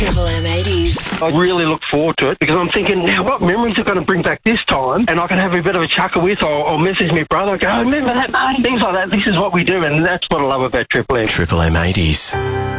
Triple M 80s. I really look forward to it because I'm thinking, now what memories are going to bring back this time? And I can have a bit of a chuckle with or message my brother, go, remember that, mate? Things like that. This is what we do, and that's what I love about Triple M. Triple M 80s.